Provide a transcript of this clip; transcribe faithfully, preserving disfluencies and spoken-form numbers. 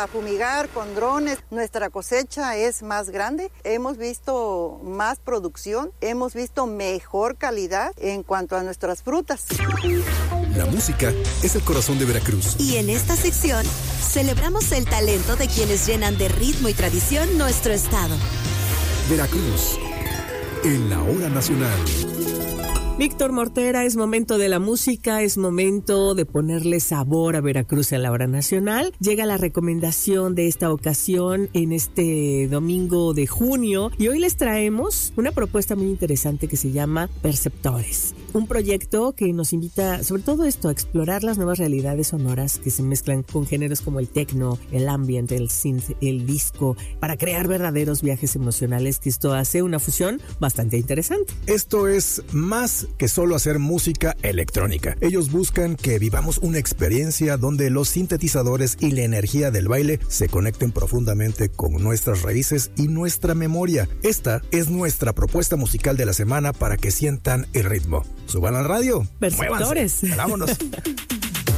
a fumigar con drones. Nuestra cosecha es más grande, hemos visto más producción, hemos visto mejor calidad en cuanto a nuestras frutas. La música es el corazón de Veracruz. Y en esta sección celebramos el talento de quienes llenan de ritmo y tradición nuestro estado. Veracruz, en la hora nacional. Víctor Mortera, es momento de la música, es momento de ponerle sabor a Veracruz en la hora nacional. Llega la recomendación de esta ocasión en este domingo de junio y hoy les traemos una propuesta muy interesante que se llama Perceptores. Un proyecto que nos invita, sobre todo esto, a explorar las nuevas realidades sonoras que se mezclan con géneros como el techno, el ambient, el synth, el disco, para crear verdaderos viajes emocionales, que esto hace una fusión bastante interesante. Esto es más que solo hacer música electrónica. Ellos buscan que vivamos una experiencia donde los sintetizadores y la energía del baile se conecten profundamente con nuestras raíces y nuestra memoria. Esta es nuestra propuesta musical de la semana para que sientan el ritmo. Suban al radio. Perceptores. Vámonos.